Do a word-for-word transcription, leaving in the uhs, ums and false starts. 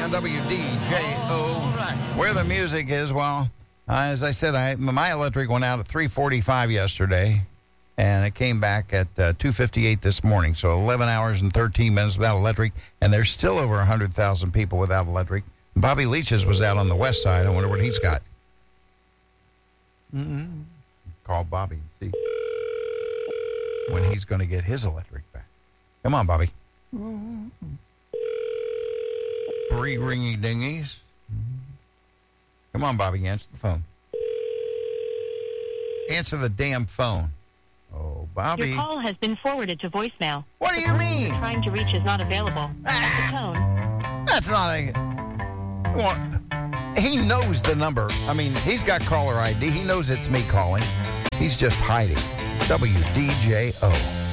on W D J O. Right. Where the music is, well, uh, as I said, I, my electric went out at three forty-five yesterday, and it came back at uh, two fifty-eight this morning. So eleven hours and thirteen minutes without electric, and there's still over one hundred thousand people without electric. Bobby Leach's was out on the west side. I wonder what he's got. Mm-hmm. Call Bobby and see when he's going to get his electric back. Come on, Bobby. Three ringy dingies. Come on, Bobby, answer the phone. Answer the damn phone. Oh, Bobby. Your call has been forwarded to voicemail. What do you mean? You're trying to reach is not available. At the tone. That's not a... Well, he knows the number. I mean, he's got caller I D. He knows it's me calling. He's just hiding. W D J O.